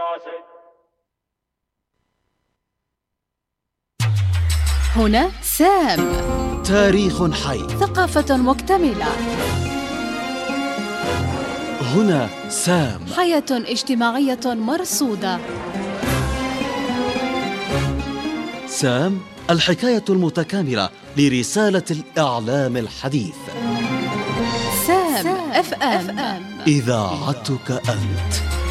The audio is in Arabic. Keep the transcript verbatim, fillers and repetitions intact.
هنا سام. تاريخ حي، ثقافة مكتملة. هنا سام. حياة اجتماعية مرصودة. سام، الحكاية المتكاملة لرسالة الإعلام الحديث. سام اف ام، إذاعتك أنت.